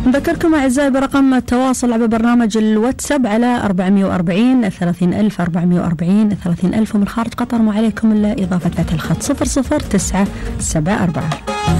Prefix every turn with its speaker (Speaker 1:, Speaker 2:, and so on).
Speaker 1: نذكركم أعزائي برقم التواصل عبر برنامج الواتساب على 440 30,000 440 30,000، ومن خارج قطر ما عليكم إلا إضافة الخط 00974.